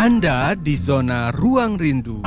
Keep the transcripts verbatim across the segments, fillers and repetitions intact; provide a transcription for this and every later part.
Anda di zona ruang rindu.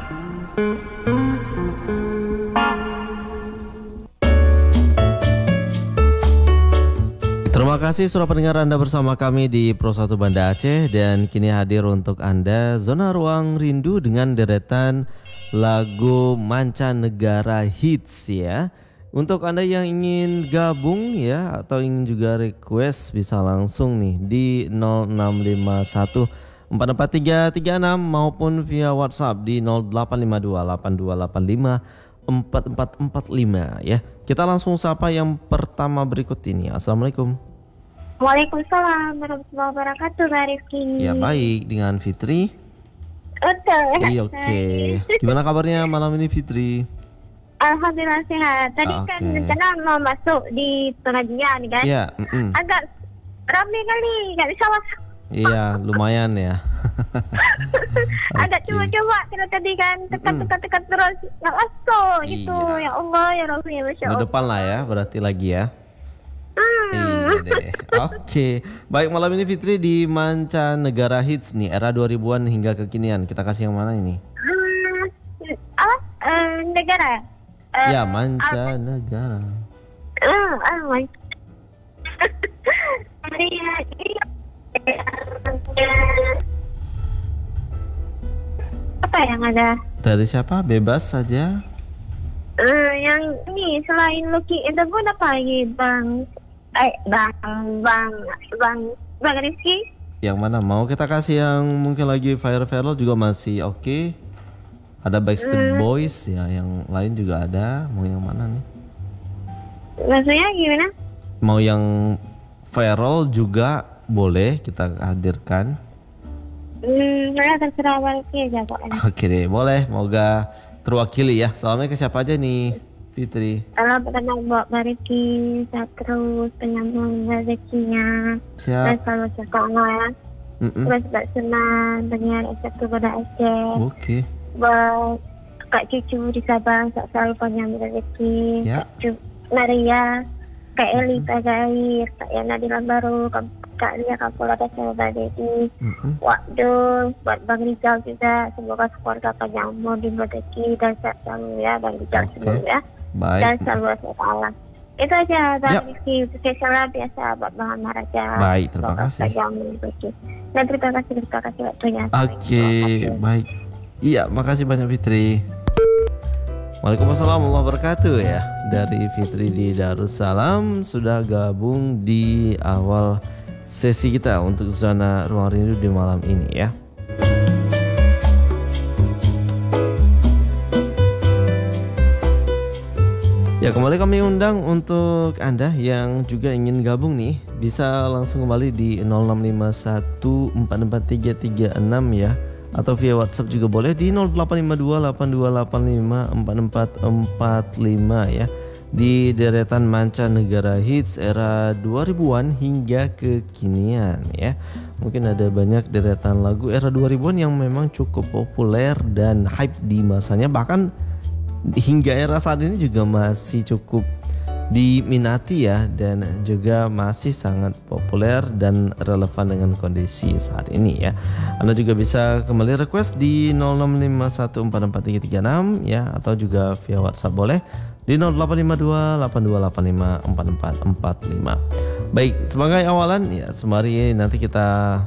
Terima kasih sudah pendengar Anda bersama kami di Pro satu Banda Aceh. Dan kini hadir untuk Anda Zona Ruang Rindu dengan deretan lagu mancanegara hits ya. Untuk Anda yang ingin gabung ya, atau ingin juga request, bisa langsung nih di nol enam lima satu empat empat tiga tiga enam maupun via WhatsApp di nol delapan lima dua delapan dua delapan lima empat empat empat lima ya. Kita langsung sapa yang pertama berikut ini. Assalamualaikum. Waalaikumsalam warahmatullahi wabarakatuh, Mbak Rifki. Ya baik, dengan Fitri. Betul. Iya oke. Okay. Gimana kabarnya malam ini Fitri? Alhamdulillah sehat. Tadi okay. kan rencana mau masuk di pengajian kan? Iya. Mm-mm. Agak ramai kali, nggak bisa masuk. Iya, lumayan ya. Agak okay. coba-coba karena tadi kan tekan-tekan-tekan terus nggak masuk iya. gitu. Ya Allah ya Rabbi ya Masya Allah. Depan lah ya, berarti lagi ya. Hmm. Iya deh. Oke. Okay. Baik, malam ini Fitri di mancanegara hits nih, era dua ribuan hingga kekinian. Kita kasih yang mana ini? Hmm. Apa? Uh, negara? Uh, ya, mancanegara. Uh, oh my. Apa yang ada? Dari siapa? Bebas saja. Uh, yang ini selain Lucky in the Moon apa lagi Bang? Eh Bang Bang Bang Bang Rizky? Yang mana? Mau kita kasih yang mungkin lagi viral-viral juga masih oke. Okay. Ada Backstreet hmm. Boys ya, yang lain juga ada. Mau yang mana nih? Maksudnya gimana? Mau yang viral juga boleh kita hadirkan. Hmm, saya terserah Rizky aja kok. Oke deh, boleh. Moga terwakili ya. Salamnya ke siapa aja nih, Fitri? Salam pertama buat Mbak Rizky, sehat terus, penyambung rezekinya. Siap. Dan selalu suka ya. Terus tak senang dengan S satu pada Aceh. Oke. Okay. Buat Kak Cucu di Sabang, tak selalu penyambung rezeki. Ya. Kak Cucu Maria, Kak Eli Tagair, Kak Yana di Lambaru, Kak Lia Kapolada Sahabat Dedi. Waduh, buat Bang Rizal juga, semoga keluarga panjang umur di rezeki dan sehat selalu ya Bang Rizal okay. Semua ya. Baik. Dan selalu sehat Allah. Itu aja Bang yep. Rizky, spesial biasa buat Bang Maharaja. Baik, terima semoga kasih. Panjang umur di rezeki. Dan terima kasih, terima kasih waktunya. Oke, okay, baik. Iya, makasih banyak Fitri. Waalaikumsalam warahmatullahi wabarakatuh ya. Dari Fitri di Darussalam sudah gabung di awal sesi kita untuk Zona Ruang Rindu di malam ini ya. Ya, kembali kami undang untuk Anda yang juga ingin gabung nih, bisa langsung kembali di nol enam lima satu empat empat tiga tiga enam ya, atau via WhatsApp juga boleh di nol delapan lima dua delapan dua delapan lima empat empat empat lima ya. Di deretan mancanegara hits era dua ribuan hingga kekinian ya. Mungkin ada banyak deretan lagu era dua ribuan yang memang cukup populer dan hype di masanya, bahkan hingga era saat ini juga masih cukup diminati ya, dan juga masih sangat populer dan relevan dengan kondisi saat ini ya. Anda juga bisa kembali request di nol enam lima satu empat empat tiga tiga enam ya, atau juga via WhatsApp boleh di nol delapan lima dua delapan dua delapan lima empat empat empat lima. Baik, sebagai awalan ya, sembari nanti kita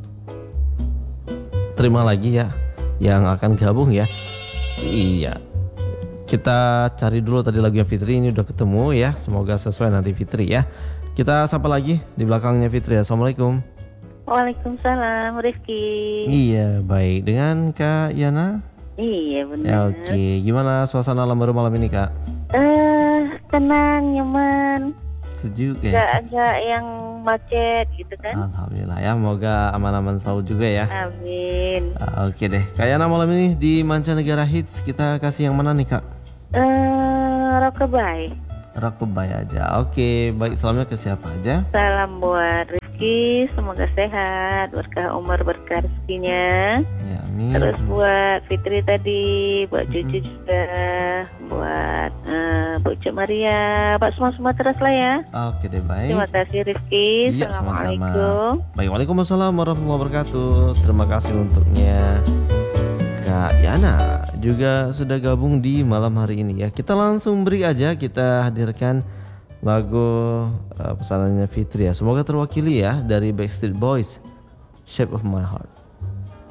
terima lagi ya yang akan gabung ya. Iya. Kita cari dulu tadi lagunya Fitri, ini udah ketemu ya. Semoga sesuai nanti Fitri ya. Kita sapa lagi di belakangnya Fitri. Assalamualaikum. Waalaikumsalam Rizky. Iya, baik. Dengan Kak Yana? Iya benar. Ya, oke, okay. Gimana suasana Lambaru malam ini Kak? Eh, uh, tenang, nyaman. Sejuk ya? Gak agak yang macet gitu kan. Alhamdulillah ya, semoga aman-aman selalu juga ya. Amin. uh, Oke okay deh, Kak Yana malam ini di mancanegara hits kita kasih yang mana nih Kak? Eh, uh, Rockabye. Rockabye aja. Oke, okay, baik, salamnya ke siapa aja? Salam buat Rifki, semoga sehat, berkah umur, berkah rezekinya. Ya, amin. Terus buat Fitri tadi, buat Cucu juga, buat uh, Bu Cuk Maria, buat semua-semua terus lah ya. Oke deh, baik. Terima kasih Rifki. Iya, sama-sama. Assalamualaikum. Baik, waalaikumsalam warahmatullahi wabarakatuh. Terima kasih untuknya Kak Yana juga sudah gabung di malam hari ini ya. Kita langsung beri aja, kita hadirkan lagu uh, pesanannya Fitri ya. Semoga terwakili ya dari Backstreet Boys, Shape of My Heart.